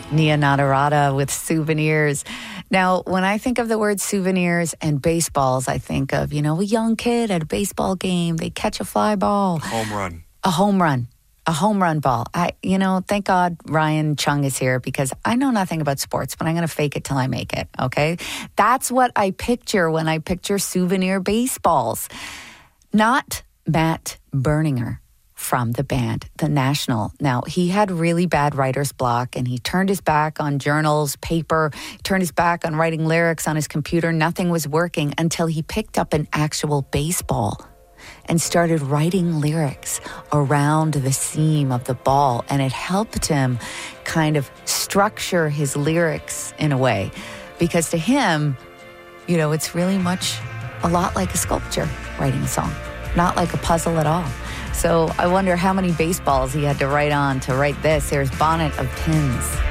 Nia Nadarata with Souvenirs. Now, when I think of the word souvenirs and baseballs, I think of, a young kid at a baseball game. They catch a fly ball. Home run. A home run. A home run ball. Thank God Ryan Chung is here because I know nothing about sports, but I'm going to fake it till I make it, okay? That's what I picture when I picture souvenir baseballs. Not Matt Berninger from the band, The National. Now, he had really bad writer's block and he turned his back on journals, paper, turned his back on writing lyrics on his computer. Nothing was working until he picked up an actual baseball and started writing lyrics around the seam of the ball. And it helped him kind of structure his lyrics in a way. Because to him, it's really much a lot like a sculpture, writing a song, not like a puzzle at all. So I wonder how many baseballs he had to write on to write this. Here's Bonnet of Pins.